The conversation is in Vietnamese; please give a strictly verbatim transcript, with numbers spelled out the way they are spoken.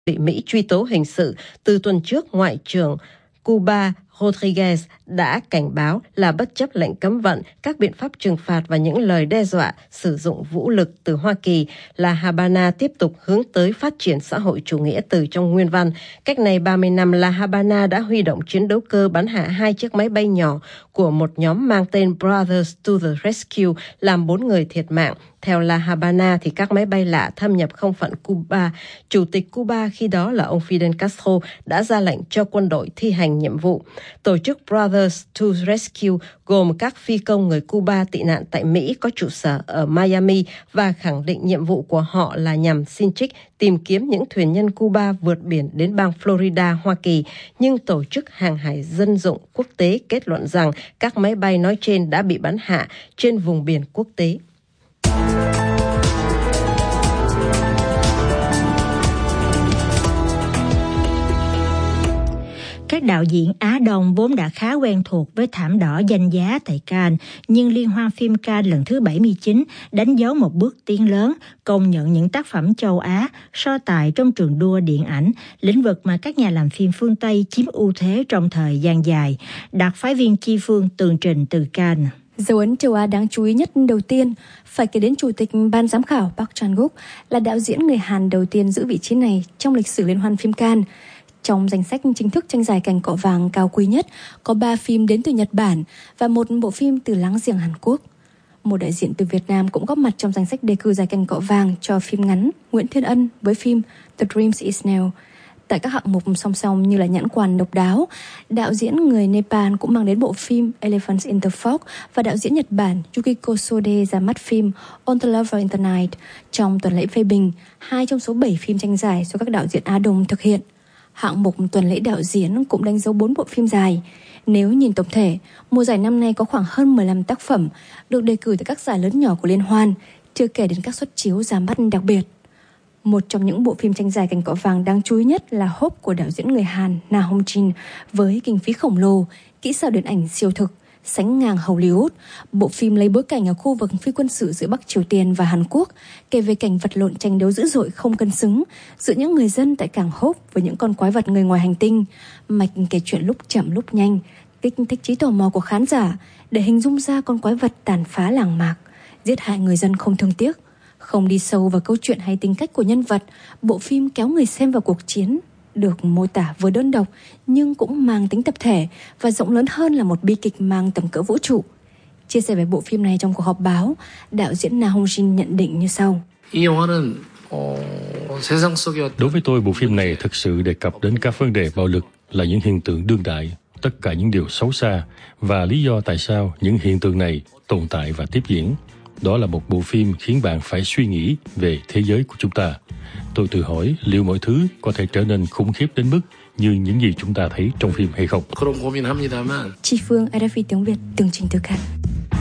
bị Mỹ truy tố hình sự. Từ tuần trước, Ngoại trưởng Cuba Rodriguez đã cảnh báo là bất chấp lệnh cấm vận, các biện pháp trừng phạt và những lời đe dọa sử dụng vũ lực từ Hoa Kỳ, La Habana tiếp tục hướng tới phát triển xã hội chủ nghĩa từ trong nguyên văn. Cách này ba mươi năm, La Habana đã huy động chiến đấu cơ bắn hạ hai chiếc máy bay nhỏ của một nhóm mang tên Brothers to the Rescue, làm bốn người thiệt mạng. Theo La Habana, thì các máy bay lạ thâm nhập không phận Cuba. Chủ tịch Cuba khi đó là ông Fidel Castro đã ra lệnh cho quân đội thi hành nhiệm vụ. Tổ chức Brothers to Rescue gồm các phi công người Cuba tị nạn tại Mỹ có trụ sở ở Miami và khẳng định nhiệm vụ của họ là nhằm xin trích tìm kiếm những thuyền nhân Cuba vượt biển đến bang Florida, Hoa Kỳ. Nhưng Tổ chức Hàng hải Dân dụng Quốc tế kết luận rằng các máy bay nói trên đã bị bắn hạ trên vùng biển quốc tế. Các đạo diễn Á Đông vốn đã khá quen thuộc với thảm đỏ danh giá tại Cannes, nhưng Liên hoan phim Cannes lần thứ bảy mươi chín đánh dấu một bước tiến lớn, công nhận những tác phẩm châu Á, so tài trong trường đua điện ảnh, lĩnh vực mà các nhà làm phim phương Tây chiếm ưu thế trong thời gian dài. Đặc phái viên Chi Phương tường trình từ Cannes. Dấu ấn châu Á đáng chú ý nhất đầu tiên phải kể đến Chủ tịch Ban giám khảo Park Chan-wook, là đạo diễn người Hàn đầu tiên giữ vị trí này trong lịch sử Liên hoan phim Cannes. Trong danh sách chính thức tranh giải cành cọ vàng cao quý nhất, có ba phim đến từ Nhật Bản và một bộ phim từ láng giềng Hàn Quốc. Một đại diện từ Việt Nam cũng góp mặt trong danh sách đề cử giải cành cọ vàng cho phim ngắn Nguyễn Thiên Ân với phim The Dreams Is Now. Tại các hạng mục song song như là Nhãn quan độc đáo, đạo diễn người Nepal cũng mang đến bộ phim Elephants in the Fog và đạo diễn Nhật Bản Yukiko Sode ra mắt phim On the Lover in the Night trong tuần lễ phê bình, hai trong số bảy phim tranh giải do các đạo diễn Á Đông thực hiện. Hạng mục tuần lễ đạo diễn cũng đánh dấu bốn bộ phim dài. Nếu nhìn tổng thể, mùa giải năm nay có khoảng hơn mười lăm tác phẩm được đề cử tại các giải lớn nhỏ của liên hoan, chưa kể đến các suất chiếu ra mắt đặc biệt. Một trong những bộ phim tranh giải cành cọ vàng đáng chú ý nhất là Hope của đạo diễn người Hàn Na Hong Jin, với kinh phí khổng lồ, kỹ xảo điện ảnh siêu thực, sánh ngang Hollywood. Bộ phim lấy bối cảnh ở khu vực phi quân sự giữa Bắc Triều Tiên và Hàn Quốc, kể về cảnh vật lộn tranh đấu dữ dội không cân xứng giữa những người dân tại cảng Hope với những con quái vật người ngoài hành tinh. Mạch kể chuyện lúc chậm lúc nhanh, kích thích trí tò mò của khán giả để hình dung ra con quái vật tàn phá làng mạc, giết hại người dân không thương tiếc. Không đi sâu vào câu chuyện hay tính cách của nhân vật, bộ phim kéo người xem vào cuộc chiến, được mô tả vừa đơn độc nhưng cũng mang tính tập thể và rộng lớn hơn là một bi kịch mang tầm cỡ vũ trụ. Chia sẻ về bộ phim này trong cuộc họp báo, đạo diễn Na Hong Jin nhận định như sau. Đối với tôi, bộ phim này thực sự đề cập đến các vấn đề bạo lực là những hiện tượng đương đại, tất cả những điều xấu xa và lý do tại sao những hiện tượng này tồn tại và tiếp diễn. Đó là một bộ phim khiến bạn phải suy nghĩ về thế giới của chúng ta. Tôi tự hỏi liệu mọi thứ có thể trở nên khủng khiếp đến mức như những gì chúng ta thấy trong phim hay không. Chi Phương, rờ ép i tiếng Việt, tường trình từ Cannes.